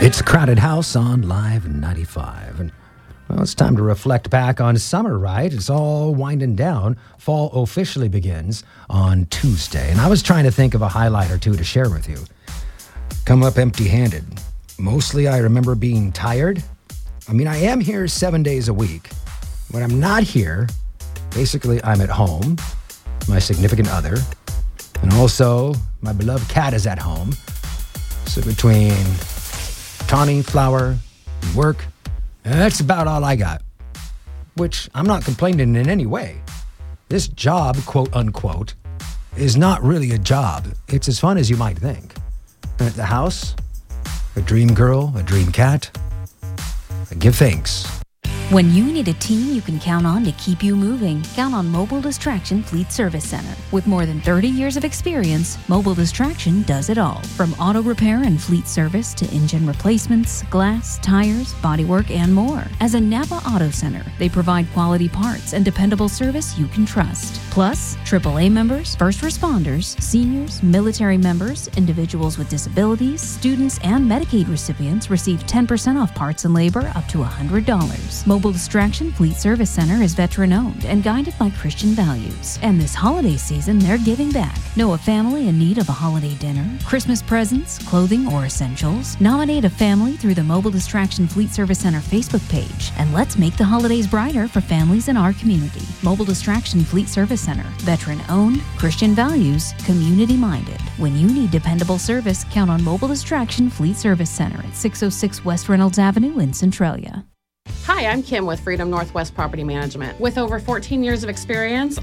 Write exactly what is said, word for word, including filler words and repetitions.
It's Crowded House on Live ninety-five. And, well, it's time to reflect back on summer, right? It's all winding down. Fall officially begins on Tuesday. And I was trying to think of a highlight or two to share with you. Come up empty-handed. Mostly I remember being tired. I mean, I am here seven days a week. When I'm not here, basically I'm at home, my significant other, and also my beloved cat is at home. So between Tawny, Flower, and work, that's about all I got. Which I'm not complaining in any way. This job, quote unquote, is not really a job. It's as fun as you might think. And at the house, a dream girl, a dream cat, I give thanks. When you need a team you can count on to keep you moving, count on Mobile Distraction Fleet Service Center. With more than thirty years of experience, Mobile Distraction does it all. From auto repair and fleet service to engine replacements, glass, tires, bodywork, and more. As a Napa Auto Center, they provide quality parts and dependable service you can trust. Plus, triple A members, first responders, seniors, military members, individuals with disabilities, students, and Medicaid recipients receive ten percent off parts and labor up to one hundred dollars. Mobile Distraction Fleet Service Center is veteran-owned and guided by Christian values. And this holiday season, they're giving back. Know a family in need of a holiday dinner, Christmas presents, clothing, or essentials? Nominate a family through the Mobile Distraction Fleet Service Center Facebook page, and let's make the holidays brighter for families in our community. Mobile Distraction Fleet Service Center. Veteran-owned, Christian values, community-minded. When you need dependable service, count on Mobile Distraction Fleet Service Center at six oh six West Reynolds Avenue in Centralia. Hi, I'm Kim with Freedom Northwest Property Management. With over fourteen years of experience,